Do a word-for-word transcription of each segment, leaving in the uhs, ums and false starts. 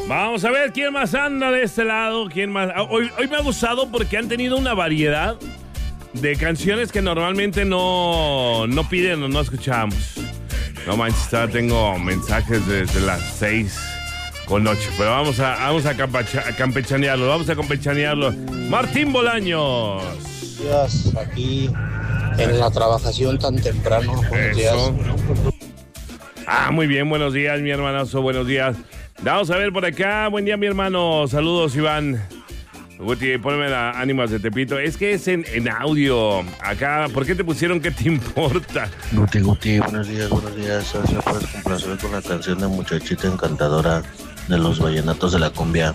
Vamos a ver quién más anda de este lado, quién más. Hoy, hoy me ha gustado porque han tenido una variedad de canciones que normalmente no, no piden o no escuchamos. No manches, ya tengo mensajes desde las seis con ocho, pero vamos a, vamos a, campecha, a campechanearlo, vamos a campechanearlo. Martín Bolaños. Días aquí en la trabajación tan temprano. Buenos días. Ah, muy bien, buenos días, mi hermanazo, buenos días. Vamos a ver por acá, buen día, mi hermano. Saludos, Iván. Guti, ponme la Ánimas de Tepito. Es que es en, en audio. Acá, ¿por qué te pusieron qué te importa? Guti, Guti, buenos días, buenos días. ¿Se puedes complacer con la canción de Muchachita Encantadora de los Vallenatos de la Cumbia?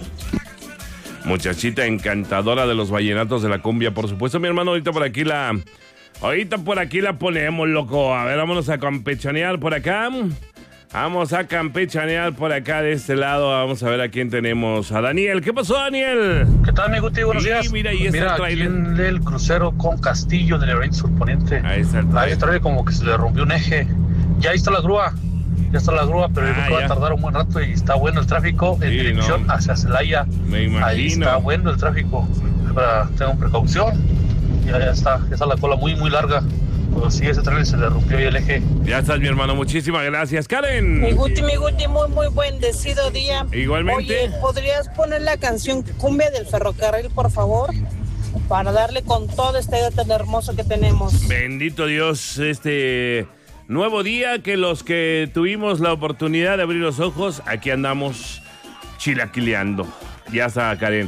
Muchachita Encantadora de los Vallenatos de la Cumbia, por supuesto, mi hermano. Ahorita por aquí la... Ahorita por aquí la ponemos, loco. A ver, vámonos a campechanear por acá. Vamos a campechanear por acá de este lado. Vamos a ver a quién tenemos. A Daniel. ¿Qué pasó, Daniel? ¿Qué tal, mi Guti? Buenos sí, días. Mira, ahí está mira, el aquí trailer. en el crucero con Castillo del Oriente Surponiente. Ahí está el trailer. Ahí está como que se le rompió un eje. Ya ahí está la grúa. Ya está la grúa, pero Ah, yo creo que va a tardar un buen rato y está bueno el tráfico en Sí, dirección no. hacia Celaya. Me imagino. Ahí está bueno el tráfico. Para, tengan precaución. Ya, ya está, ya está la cola muy, muy larga. Pero sí, ese trailer se le rompió ahí el eje. Ya estás, mi hermano. Muchísimas gracias. Karen. Mi Guti, mi Guti, muy, muy bendecido día. Igualmente. Oye, ¿podrías poner la canción Cumbia del Ferrocarril, por favor? Para darle con todo este día tan hermoso que tenemos. Bendito Dios, este nuevo día que los que tuvimos la oportunidad de abrir los ojos, aquí andamos chilaquileando. Ya está, Karen.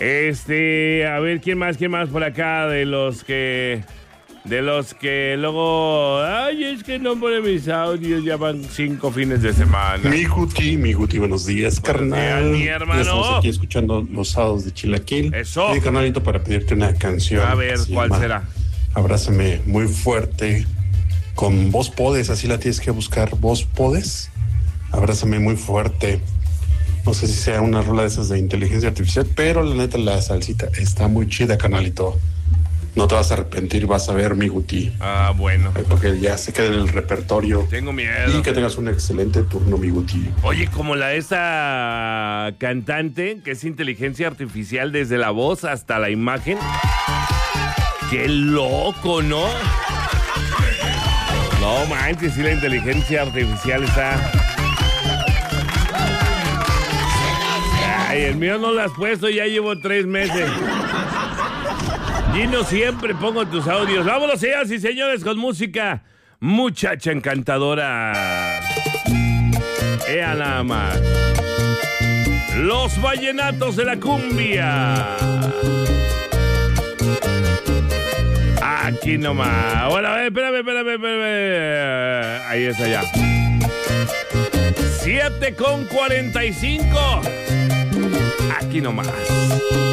Este, a ver, ¿quién más, quién más por acá de los que... De los que luego... Ay, es que no pone mis audios, ya van cinco fines de semana. Mi Guti, mi Guti, buenos días, Buenos carnal. días, mi hermano. Ya estamos aquí escuchando los sábados de Chilaquil. Eso. Y carnalito, para pedirte una canción. A ver, ¿cuál llama será? Abrázame muy fuerte. Con Vos Podes, así la tienes que buscar. Vos Podes. Abrázame muy fuerte. No sé si sea una rola de esas de inteligencia artificial, pero la neta la salsita está muy chida, carnalito. No te vas a arrepentir, vas a ver, mi Guti. Ah, bueno. Porque ya se queda en el repertorio. Tengo miedo. Y que tengas un excelente turno, mi Guti. Oye, como la esa cantante, que es inteligencia artificial desde la voz hasta la imagen. ¡Qué loco!, ¿no? No manches, sí, la inteligencia artificial está... Ay, el mío no lo has puesto, ya llevo tres meses. Gino, siempre pongo tus audios. Vámonos, señoras y señores, con música. Muchacha encantadora. Ea nada más. Los Vallenatos de la Cumbia. Aquí nomás. Bueno, a ver, espérame, espérame, espérame. Ahí está ya. siete con cuarenta y cinco. Aquí nomás.